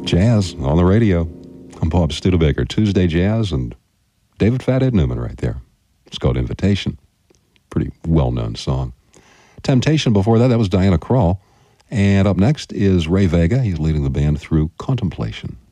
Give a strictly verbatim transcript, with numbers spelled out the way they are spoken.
Jazz on the radio. I'm Bob Studebaker. Tuesday Jazz and David Fathead Newman right there. It's called Invitation. Pretty well-known song. Temptation before that, that was Diana Krall. And up next is Ray Vega. He's leading the band through Contemplation.